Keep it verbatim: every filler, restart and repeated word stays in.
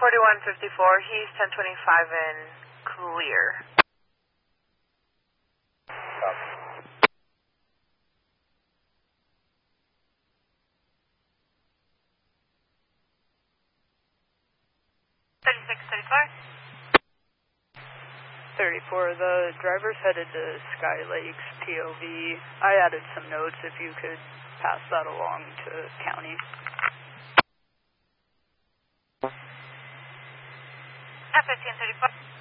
forty-one fifty-four, he's ten twenty-five in clear. thirty-six thirty-four. thirty-four, the driver's headed to Sky Lakes, P O V. I added some notes if you could pass that along to county. F fifteen thirty-four.